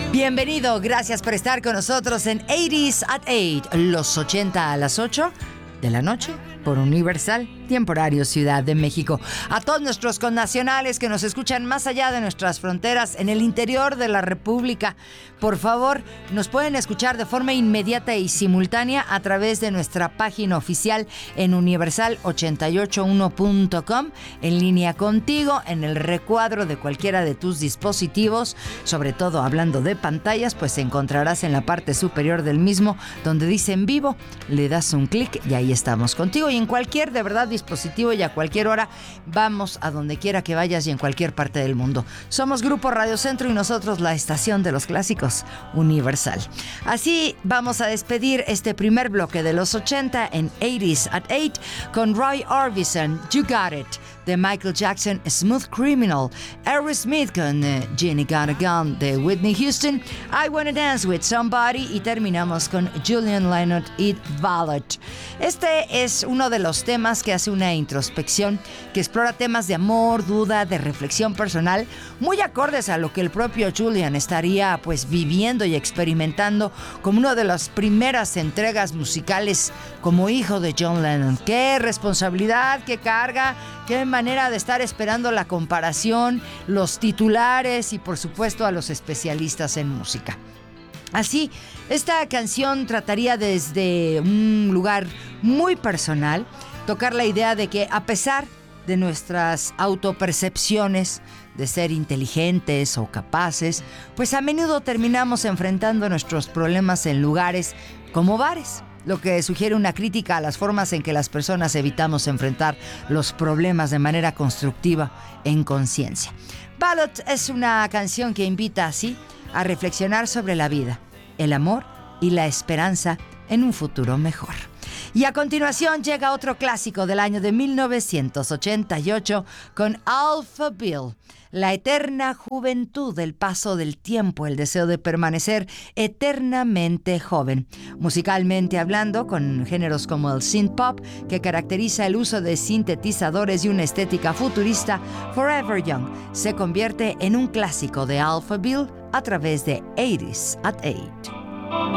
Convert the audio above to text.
Bienvenido, gracias por estar con nosotros en 80s at 8, los 80 a las 8 de la noche, por Universal, tiempo horario Ciudad de México. A todos nuestros connacionales que nos escuchan más allá de nuestras fronteras, en el interior de la República, por favor, nos pueden escuchar de forma inmediata y simultánea a través de nuestra página oficial en universal881.com, en línea contigo, en el recuadro de cualquiera de tus dispositivos, sobre todo hablando de pantallas, pues encontrarás en la parte superior del mismo donde dice en vivo, le das un clic y ahí estamos contigo, y en cualquier, de verdad, dispositivo y a cualquier hora, vamos a donde quiera que vayas y en cualquier parte del mundo. Somos Grupo Radio Centro y nosotros la estación de los clásicos Universal. Así vamos a despedir este primer bloque de los 80 en 80s at 8 con Roy Orbison, You Got It, de Michael Jackson, Smooth Criminal, Aerosmith con Jenny Got a Gun de Whitney Houston, I Wanna Dance With Somebody, y terminamos con Julian Lennon y Ballad. Este es uno de los temas que hace una introspección, que explora temas de amor, duda, de reflexión personal, muy acordes a lo que el propio Julian estaría pues viviendo y experimentando como una de las primeras entregas musicales como hijo de John Lennon. Qué responsabilidad, qué carga, qué manera de estar esperando la comparación, los titulares y por supuesto a los especialistas en música. Así, esta canción trataría desde un lugar muy personal, tocar la idea de que a pesar de nuestras autopercepciones de ser inteligentes o capaces, pues a menudo terminamos enfrentando nuestros problemas en lugares como bares, lo que sugiere una crítica a las formas en que las personas evitamos enfrentar los problemas de manera constructiva en conciencia. Ballad es una canción que invita así a reflexionar sobre la vida, el amor y la esperanza en un futuro mejor. Y a continuación llega otro clásico del año de 1988 con Alphaville, la eterna juventud, el paso del tiempo, el deseo de permanecer eternamente joven. Musicalmente hablando, con géneros como el synth pop, que caracteriza el uso de sintetizadores y una estética futurista, Forever Young se convierte en un clásico de Alphaville a través de 80s at 8.